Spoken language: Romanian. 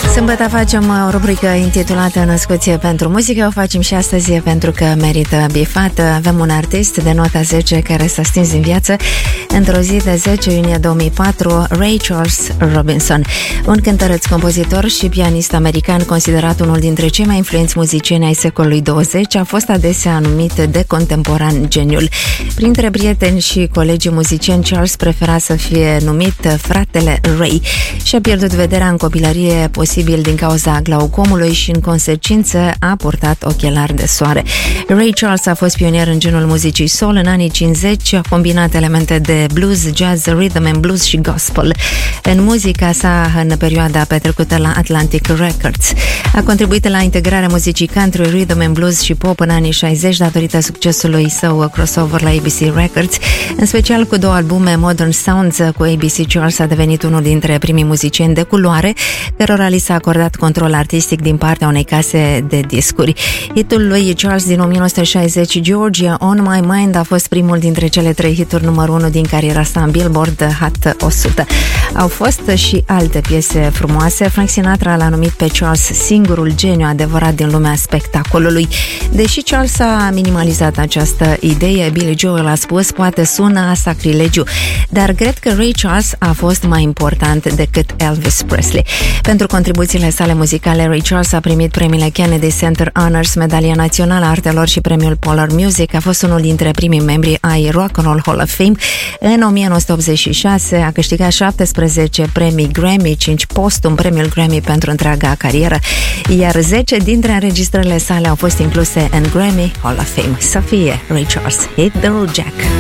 Sâmbătă facem o rubrică intitulată Născuție pentru muzică. O facem și astăzi pentru că merită bifată. Avem un artist de nota 10 care s-a stins din viață într-o zi de 10 iunie 2004, Ray Charles Robinson, un cântăreț, compozitor și pianist american considerat unul dintre cei mai influenți muzicieni ai secolului 20, a fost adesea numit de contemporan geniul. Printre prieteni și colegii muzicieni, Charles prefera să fie numit fratele Ray și a pierdut vederea în copilărie, posibil din cauza glaucomului, și în consecință a purtat ochelari de soare. Ray Charles a fost pionier în genul muzicii soul. În anii 50 a combinat elemente de blues, jazz, rhythm and blues și gospel în muzica sa în perioada petrecută la Atlantic Records. A contribuit la integrarea muzicii country, rhythm and blues și pop în anii 60 datorită succesului său crossover la ABC Records, în special cu 2 albume Modern Sounds cu ABC. Charles a devenit unul dintre primii muzicieni de culoare cărora li s-a acordat control artistic din partea unei case de discuri. Hitul lui Charles din 1960, Georgia On My Mind, a fost primul dintre cele 3 hituri numărul 1 din cariera sa în Billboard Hot 100. Au fost și alte piese frumoase. Frank Sinatra l-a numit pe Charles singurul geniu adevărat din lumea spectacolului. Deși Charles a minimalizat această idee, Billy Joel a spus: poate sună sacrilegiu, dar cred că Ray Charles a fost mai important decât Elvis Presley. Pentru contribuțiile sale muzicale, Ray Charles a primit premiile Kennedy Center Honors, Medalia Națională a Artelor și premiul Polar Music. A fost unul dintre primii membri ai Rock and Roll Hall of Fame. În 1986 a câștigat 17 premii Grammy, 5 postum, premiul Grammy pentru întreaga carieră, iar 10 dintre înregistrările sale au fost incluse în Grammy Hall of Fame. Să fie Ray Charles, Hit the Road Jack.